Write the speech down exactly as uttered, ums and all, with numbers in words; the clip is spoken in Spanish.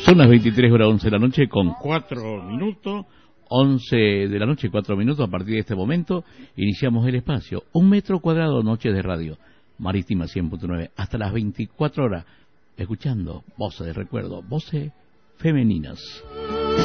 Son las veintitrés horas once de la noche con cuatro minutos. once de la noche, cuatro minutos. A partir de este momento iniciamos el espacio. Un metro cuadrado, noche de radio. Marítima cien punto nueve. Hasta las veinticuatro horas. Escuchando voces de recuerdo, voces femeninas.